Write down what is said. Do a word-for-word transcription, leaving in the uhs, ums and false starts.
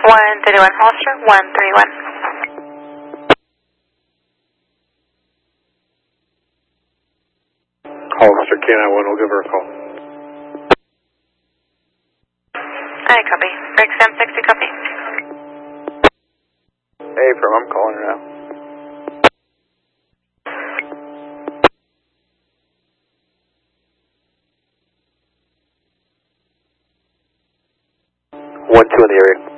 one thirty-one Hollister, one thirty-one. Hollister K nine one, we'll give her a call. Hi, copy. Break Sam sixty, copy. Hey, from I'm calling her now. One two in the area.